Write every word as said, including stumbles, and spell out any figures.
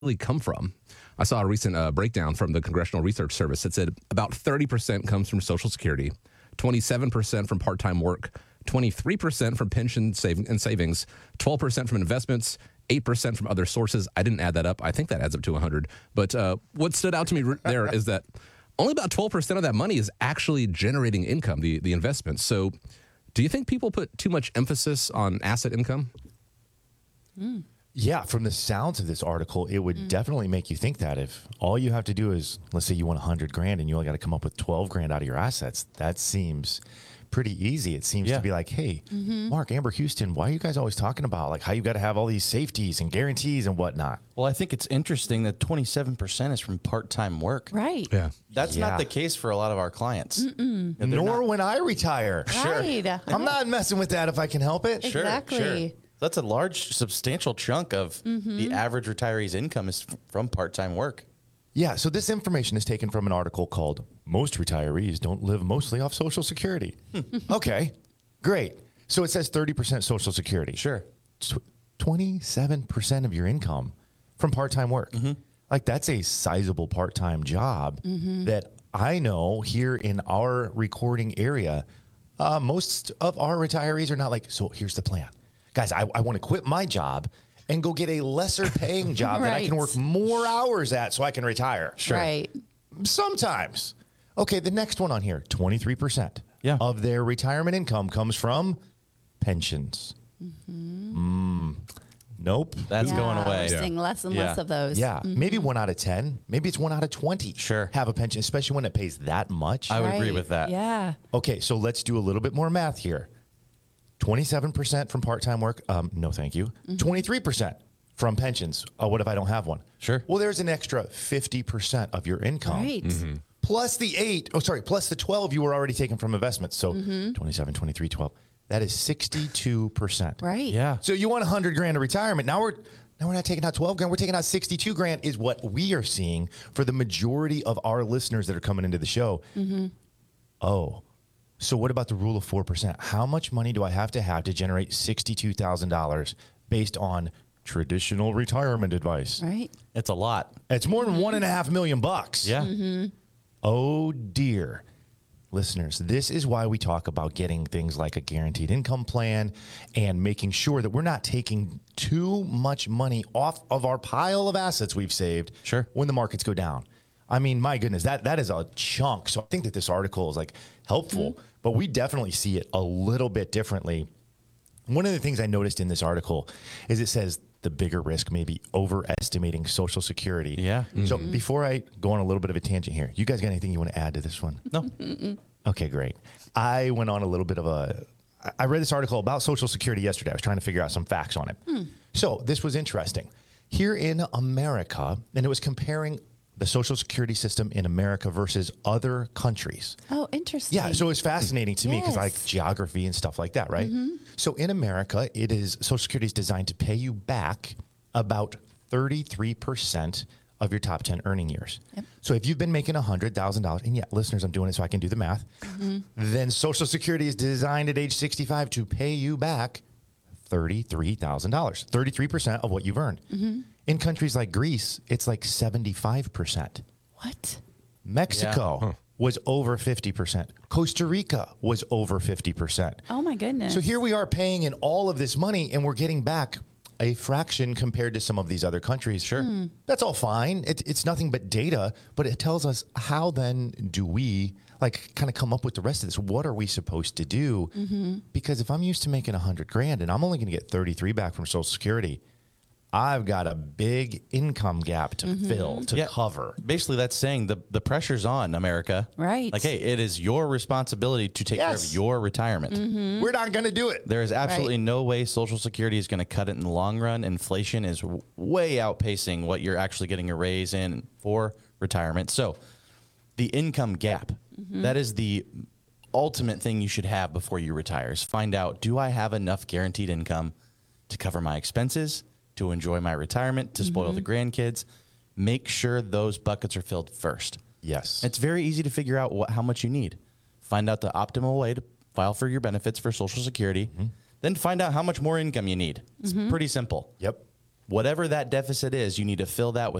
really come from? I saw a recent uh, breakdown from the Congressional Research Service that said about thirty percent comes from Social Security, twenty-seven percent from part-time work, twenty-three percent from pension saving and savings, twelve percent from investments, eight percent from other sources. I didn't add that up. I think that adds up to one hundred. But uh, what stood out to me there is that only about twelve percent of that money is actually generating income, the, the investments. So do you think people put too much emphasis on asset income? Mm. Yeah, from the sounds of this article, it would mm. definitely make you think that if all you have to do is, let's say you want one hundred grand and you only got to come up with twelve grand out of your assets, that seems pretty easy. It seems yeah. to be like, hey, mm-hmm. Mark, Amber, Houston, why are you guys always talking about like how you got to have all these safeties and guarantees and whatnot? Well, I think it's interesting that twenty-seven percent is from part-time work. Right. Yeah. That's yeah. not the case for a lot of our clients. Nor not. When I retire. Right. Sure. I'm not messing with that if I can help it. Exactly. Sure, sure. That's a large, substantial chunk of mm-hmm. the average retiree's income is f- from part-time work. Yeah, so this information is taken from an article called Most Retirees Don't Live Mostly Off Social Security. Okay, great. So it says thirty percent Social Security. Sure. twenty-seven percent of your income from part-time work. Mm-hmm. Like that's a sizable part-time job mm-hmm. that I know here in our recording area, uh, most of our retirees are not like, so here's the plan. Guys, I, I want to quit my job and go get a lesser paying job right. that I can work more hours at so I can retire. Sure. Right. Sometimes. Okay, the next one on here, twenty-three percent yeah. of their retirement income comes from pensions. Mm-hmm. Mm, nope. That's yeah, going away. We're seeing less and yeah. less of those. Yeah, mm-hmm. maybe one out of ten. Maybe it's one out of twenty. Sure. Have a pension, especially when it pays that much. I would right. agree with that. Yeah. Okay, so let's do a little bit more math here. twenty-seven percent from part-time work. Um, no, thank you. Mm-hmm. twenty-three percent from pensions. Oh, what if I don't have one? Sure. Well, there's an extra fifty percent of your income. Right. Mm-hmm. Plus the eight, oh, sorry, plus the twelve you were already taking from investments. So mm-hmm. twenty-seven, twenty-three, twelve. That is sixty-two percent. Right. Yeah. So you want one hundred grand of retirement. Now we're now we're not taking out twelve grand. We're taking out sixty-two grand is what we are seeing for the majority of our listeners that are coming into the show. Mm-hmm. Oh, so what about the rule of four percent? How much money do I have to have to generate sixty-two thousand dollars based on traditional retirement advice? Right. It's a lot. It's more than one and a half million bucks. Yeah. Mm-hmm. Oh, dear. Listeners, this is why we talk about getting things like a guaranteed income plan and making sure that we're not taking too much money off of our pile of assets we've saved sure. when the markets go down. I mean, my goodness, that that is a chunk. So I think that this article is like helpful, mm-hmm. but we definitely see it a little bit differently. One of the things I noticed in this article is it says the bigger risk may be overestimating Social Security. Yeah. Mm-hmm. So before I go on a little bit of a tangent here, you guys got anything you want to add to this one? No. Mm-mm. Okay, great. I went on a little bit of a, I read this article about Social Security yesterday. I was trying to figure out some facts on it. Hmm. So this was interesting. Here in America, and it was comparing the Social Security system in America versus other countries. Oh, interesting. Yeah, so it's fascinating to me because I Yes. like geography and stuff like that, right? Mm-hmm. So in America, it is Social Security is designed to pay you back about thirty-three percent of your top ten earning years. Yep. So if you've been making one hundred thousand dollars, and yeah, listeners, I'm doing it so I can do the math, mm-hmm. then Social Security is designed at age sixty-five to pay you back thirty-three thousand dollars, thirty-three percent of what you've earned. Mm-hmm. In countries like Greece, it's like seventy-five percent. What? Mexico Yeah. huh. was over fifty percent. Costa Rica was over fifty percent. Oh, my goodness. So here we are paying in all of this money and we're getting back a fraction compared to some of these other countries. Sure. Hmm. That's all fine. It, it's nothing but data, but it tells us how then do we like kind of come up with the rest of this? What are we supposed to do? Mm-hmm. Because if I'm used to making a hundred grand and I'm only going to get thirty-three back from Social Security, I've got a big income gap to mm-hmm. fill, to Yeah. cover. Basically, that's saying the, the pressure's on America. Right. Like, hey, it is your responsibility to take care Yes. of your retirement. Mm-hmm. We're not going to do it. There is absolutely Right. no way Social Security is going to cut it in the long run. Inflation is w- way outpacing what you're actually getting a raise in for retirement. So the income gap, Mm-hmm. that is the ultimate thing you should have before you retire. Is find out, do I have enough guaranteed income to cover my expenses, to enjoy my retirement, to spoil Mm-hmm. the grandkids? Make sure those buckets are filled first. Yes. It's very easy to figure out what, how much you need. Find out the optimal way to file for your benefits for Social Security. Mm-hmm. Then find out how much more income you need. It's Mm-hmm. pretty simple. Yep. whatever that deficit is, you need to fill that with